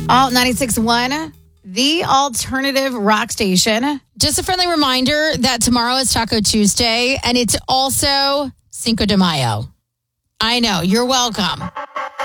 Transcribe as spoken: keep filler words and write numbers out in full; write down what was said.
Alt ninety-six point one, the alternative rock station. Just a friendly reminder that tomorrow is Taco Tuesday, and it's also Cinco de Mayo. I know. You're welcome.